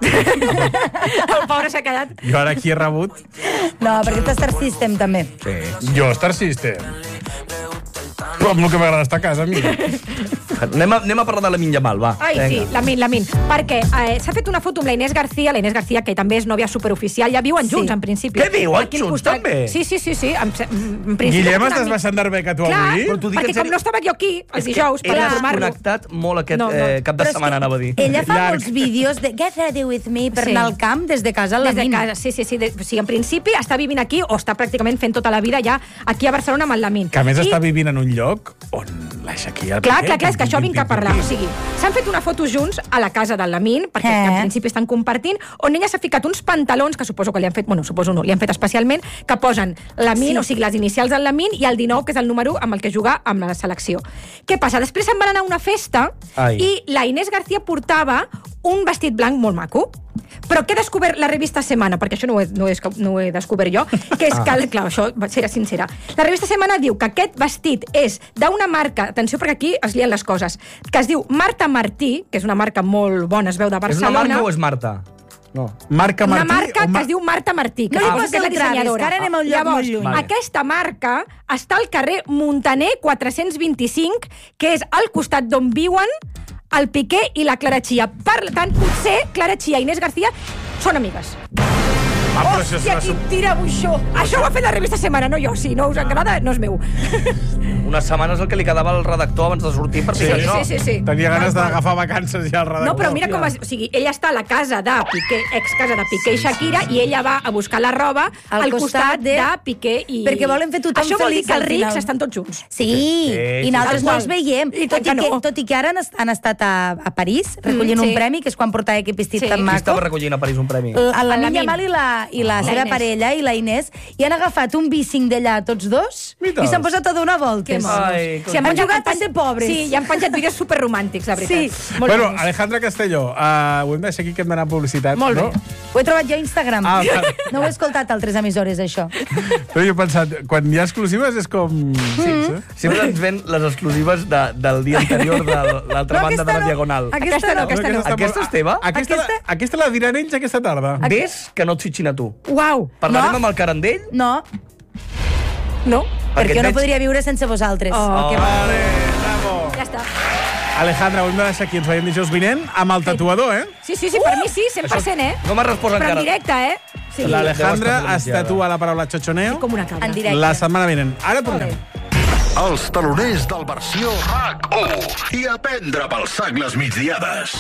El pobre s'ha quedat. Jo ara aquí he rebut... No, perquè ets Star System, també. Sí. Jo, Star System. Però amb el que m'agrada estar a casa, a mi. Anem a parlar de Lamine Yamal, va. Ai, sí, Lamine. Perquè s'ha fet una foto amb la Inés García, que també és nòvia superoficial, ja viuen junts, en principi. Què viuen junts, també? Sí. En principi. Guillem, estàs bastant d'Arbeca, tu, avui? Perquè com no estava jo aquí, els dijous, per informar-lo. Ella ha connectat molt aquest cap de setmana, anava a dir. Ella fa molts vídeos de Get Ready With Me per anar al camp des de casa a Lamine. Sí. O sigui, en principi està vivint aquí o està pràcticament fent tota la vida ja aquí a Barcelona amb el Lamine. Que a més està vivint en un lloc on la Shakira... Clar, és que això vinc a parlar. O sigui, s'han fet una foto junts a la casa del Lamine, perquè en principi estan compartint, on ella s'ha ficat uns pantalons que suposo que li han fet, li han fet especialment, que posen Lamine, o sigui, les inicials del Lamine, i el 19, que és el número amb el que juga amb la selecció. Què passa? Després se'n van anar a una festa i la Inés García portava un vestit blanc molt maco. Però què ha descobert la revista Semana? Perquè això no ho he descobert jo, que és que, clar, això serà sincera. La revista Semana diu que aquest vestit és d'una marca, atenció perquè aquí es lien les coses, que es diu Marta Martí, que és una marca molt bona, es veu de Barcelona. És una marca o és Marta? No. Marca Martí? Una marca que es diu Marta Martí, que és la dissenyadora. Ara anem a un lloc molt lluny. Aquesta marca està al carrer Montaner 425, que és al costat d'on viuen el Piqué i la Clara Chia. Per tant, potser Clara Chia i Inés García són amigues. Hòstia, quin tirabuixó! Això ho ha fet la revista Semana, no jo. Si no us agrada, no és meu. Unes setmanes el que li quedava al redactor abans de sortir per fer això. Sí. Tenia ganes d'agafar vacances ja al redactor. No, però mira com... O sigui, ella està a la casa de Piqué, ex-casa de Piqué i Shakira, i ella va a buscar la roba al costat de Piqué i... Perquè volen fer tothom feliç. Això vol dir que els rics estan tots junts. Sí, i nosaltres no els veiem. Tot i que ara han estat a París recollint un premi, que és quan portava aquest vestit tan maco. Qui estava recollint a París un premi? La Lamine Yamal i la seva parella, i la Inés, i han agafat un bicing d'allà tots dos i s'han posat a donar voltes. Han jugat a ser pobres. Sí, i han penjat vídeos superromàntics, la veritat. Bueno, Alejandra Castelló, ho hem de seguir que hem d'anar a publicitat. Molt bé. Ho he trobat jo a Instagram. No ho he escoltat a altres emissores, això. Però jo he pensat, quan hi ha exclusives és com... Sempre ens ven les exclusives del dia anterior de l'altra banda de la Diagonal. Aquesta no. Aquesta és teva? Aquesta la diran ells aquesta tarda. Ves que no et fitxin a tu. Uau. Parlarem amb el Carandell? No. Perquè no podria viure sense vosaltres. Vale, bravo. Ja està. Alejandra, ho hem de deixar aquí. Ens veiem dijous vinent amb el tatuador, Sí, per mi sí, 100%, No m'ha respost encara. Però en directe, L'Alejandra es tatua la paraula xochoneo. Com una cabra. En directe. La setmana vinent. Ara tornem. Els taloners del versió RAC1 i aprendre pel sac les migdiades.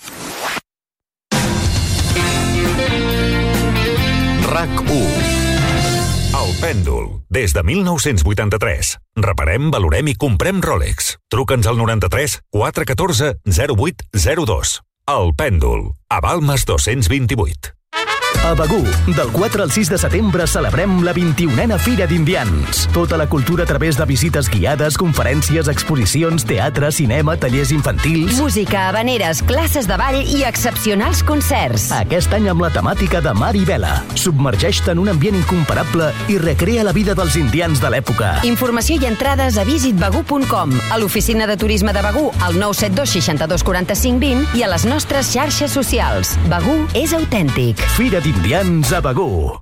RAC1. El Pèndol. Des de 1983. Reparem, valorem i comprem Rolex. Truca'ns al 93 414 0802. El Pèndol. A Balmes 228. A Begur, del 4 al 6 de setembre celebrem la 21a Fira d'Indians. Tota la cultura a través de visites guiades, conferències, exposicions, teatre, cinema, tallers infantils... Música, habaneres, classes de ball i excepcionals concerts. Aquest any amb la temàtica de mar i vela. Submergeix-te en un ambient incomparable i recrea la vida dels indians de l'època. Informació i entrades a visitbegur.com, a l'oficina de turisme de Begur, al 972 62 45 20 i a les nostres xarxes socials. Begur és autèntic. Fira d'Indians a Begur.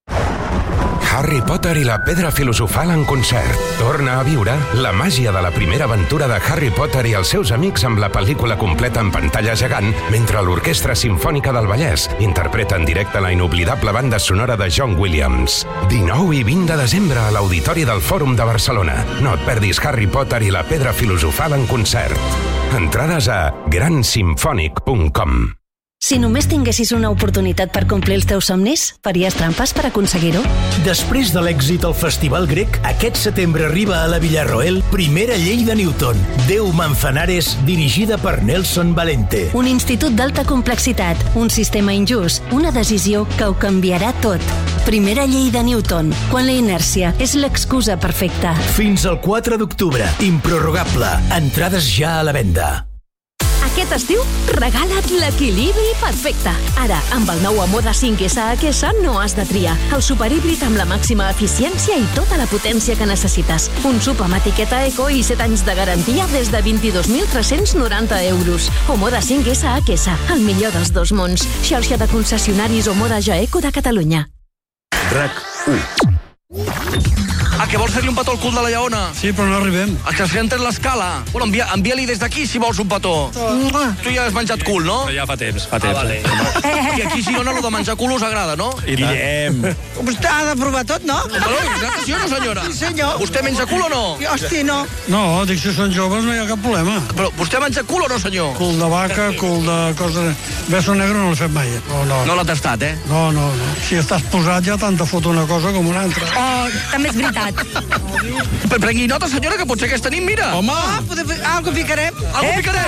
Harry Potter i la Pedra Filosofal en concert. Torna a viure la màgia de la primera aventura de Harry Potter i els seus amics amb la pel·lícula completa en pantalla gegant, mentre l'Orquestra Simfònica del Vallès interpreta en directe la inoblidable banda sonora de John Williams. 19 i 20 de desembre a l'Auditori del Fòrum de Barcelona. No et perdis Harry Potter i la Pedra Filosofal en concert. Entrades a gransimfònic.com. Si només tinguessis una oportunitat per complir els teus somnis, faries trampes per aconseguir-ho? Després de l'èxit al Festival Grec, aquest setembre arriba a la Villarroel Primera Llei de Newton, 10 Manzanares, dirigida per Nelson Valente. Un institut d'alta complexitat, un sistema injust, una decisió que ho canviarà tot. Primera Llei de Newton, quan la inèrcia és l'excusa perfecta. Fins al 4 d'octubre, improrrogable. Entrades ja a la venda. Aquest estiu, regala't l'equilibri perfecte. Ara, amb el nou Amoda 5S a Aquesa, no has de triar. El superhíbrid amb la màxima eficiència i tota la potència que necessites. Un sub amb etiqueta eco i 7 anys de garantia des de 22.390 euros. Omoda 5S a Aquesa, el millor dels dos mons. Xarxa de concessionaris Omoda Jaeco de Catalunya. RAC1. Ah, que vols fer-li un petó al cul de la lleona? Sí, però no arribem. Que es senten l'escala. Bueno, envia-li des d'aquí si vols un petó. Tu ja has menjat cul, no? Però ja fa temps. Vale. I aquí, Girona, el de menjar cul us agrada, no? Guillem. Vostè ha de provar tot, no? Sí o no, senyora? Sí, senyor. Vostè menja cul o no? Hosti, no. No, dic, si són joves no hi ha cap problema. Però vostè menja cul o no, senyor? Cul de vaca, cul de cosa... Beso negre no l'he fet mai. No l'ha tastat, eh? No. Si estàs posat ja tant te fot una cosa com una altra. Oh, també és veritat. Però prengui nota, senyora, que potser aquesta nit, mira. Home! Algo ficarem. Algo ficarem,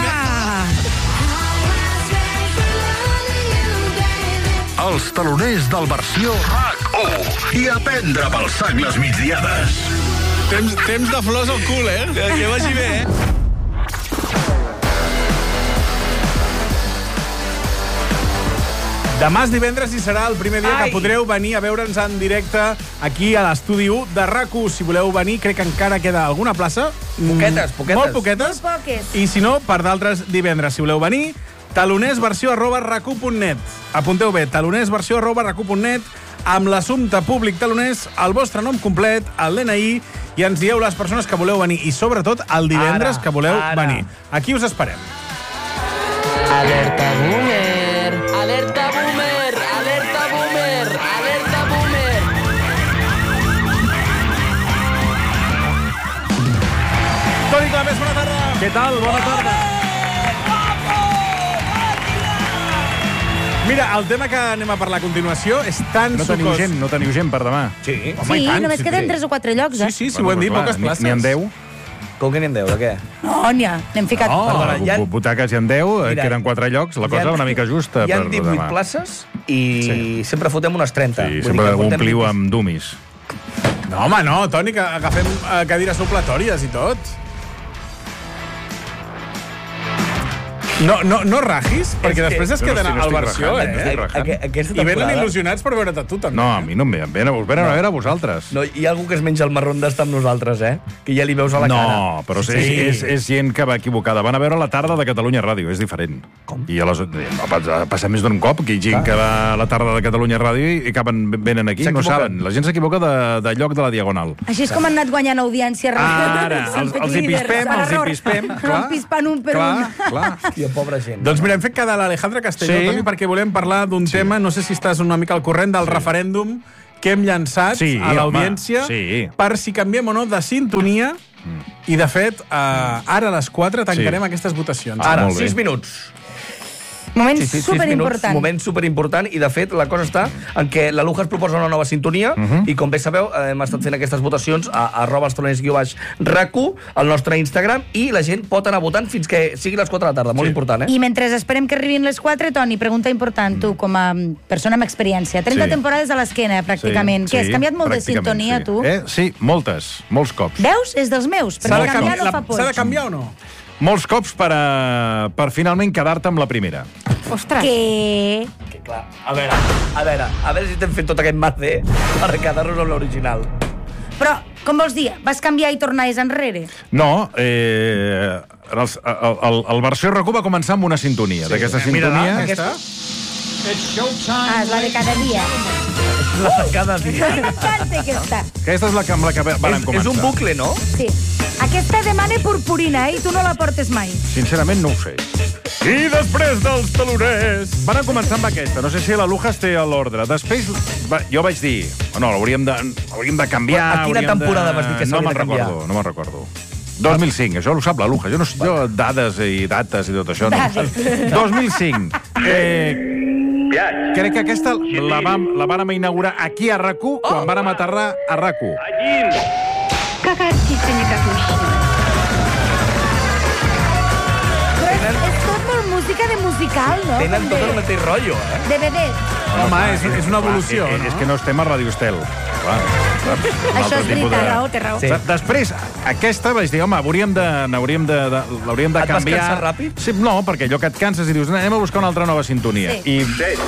Els taloners del versió RAC1 i a prendre pel sac les migdiades. Temps de flors al cul, eh? Que vagi bé, eh? Demà és divendres i serà el primer dia que podreu venir a veure'ns en directe aquí a l'estudi 1 de RAC1. Si voleu venir, crec que encara queda alguna plaça. Poquetes. Molt poquetes. Molt poques. I si no, per d'altres divendres. Si voleu venir, talonersversió@rac1.net. Apunteu bé, talonersversió@rac1.net, amb l'assumpte públic taloners, el vostre nom complet, el DNI, i ens dieu les persones que voleu venir. I sobretot el divendres que voleu venir. Aquí us esperem. Alerta boomer, alerta boomer, alerta boomer, alerta boomer. Toni Clapés, bona tarda. Què tal? Bona tarda. Mira, el tema que anem a parlar a continuació és tan sucós. No teniu gent per demà? Sí. Sí, només queden 3 o 4 llocs, eh? Sí, ho hem dit, poques places. N'hi ha 10? Com que n'hi ha 10? De què? No, n'hi ha. N'hem ficat... Butaques hi ha 10, queden 4 llocs, la cosa una mica justa per demà. Hi ha 18 places i sempre fotem unes 30. Sí, sempre ompliu amb dummies. No, home, no, Toni, que agafem cadires supletòries i tot. No rajis, perquè després es queden al versió, I venen il·lusionats per veure't a tu, també. No, a mi no em venen a veure a vosaltres. No, hi ha algú que es menja el marrón d'estar amb nosaltres, que ja li veus a la cara. No, però és gent que va equivocada. Van a veure la tarda de Catalunya Ràdio, és diferent. I passa més d'un cop que hi ha gent que va a la tarda de Catalunya Ràdio i venen aquí, no saben. La gent s'equivoca de lloc de la Diagonal. Així és com han anat guanyant audiència. Ara, els hi pispem, pispant un per un. Clar. Pobra gent. Doncs mira, hem fet cada l'Alejandra Castelló, Toni, perquè volem parlar d'un tema, no sé si estàs una mica al corrent del referèndum que hem llançat a l'audiència per si canviem o no de sintonia i, de fet, ara a les 4 tancarem aquestes votacions. Ara, 6 minuts. Moment superimportant. Moment superimportant, i de fet la cosa està en què la Luja es proposa una nova sintonia i com bé sabeu hem estat fent aquestes votacions a @els_taloners_RAC1 al nostre Instagram, i la gent pot anar votant fins que sigui les 4 de la tarda, molt important, I mentre esperem que arribin les 4, Toni, pregunta important, tu com a persona amb experiència, 30 temporades a l'esquena pràcticament, que has canviat molt de sintonia, tu? Sí, molts cops. Veus? És dels meus, perquè canviar no fa por. S'ha de canviar o no? Molts cops per finalment quedar-te amb la primera. Ostres. Que clar, a veure si t'hem fet tot aquest merder per quedar-nos amb l'original. Però, com vols dir? Vas canviar i tornaves enrere? No, el versió RAC1 va començar amb una sintonia. D'aquesta sintonia... Aquesta? És la de cada dia. La de cada dia. M'encanta aquesta. Aquesta és la amb la que vam començar. És un bucle, no? Sí. Aquesta demana purpurina, i tu no la portes mai. Sincerament, no ho sé. I després dels taloners... Van començar amb aquesta. No sé si la Lujas té a l'ordre. Després jo vaig dir... No, l'hauríem de canviar... A quina temporada vas dir que s'hauria de canviar? No me'n recordo. 2005, això ho sap la Lujas. Jo dades i dates i tot això... 2005. Crec que aquesta la vàrem inaugurar aquí a RAC1 quan vàrem aterrar a RAC1. És tot molt música de musical, no? Tenen tot el mateix rotllo, De vedet. Home, és una evolució, no? És que no estem a Radio Estel. Això és veritat, té raó. Després, aquesta vaig dir, home, l'hauríem de canviar... Et vas cansar ràpid? Sí, no, perquè allò que et canses i dius, anem a buscar una altra nova sintonia. I...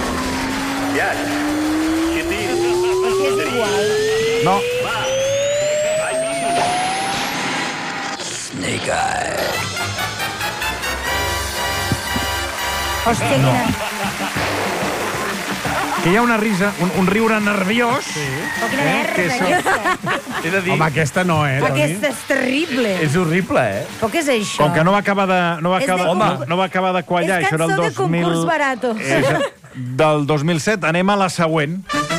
És igual. No. Snake Eye. Hòstia, quina... que hi ha una risa, un riure nerviós. Oh, quina merda, He de dir... Home, aquesta no, Toni? Aquesta és terrible. És horrible, Però què és això? Com que no va acabar de quallar, És això era el cançó de concurs barato. Del 2007, anem a la següent.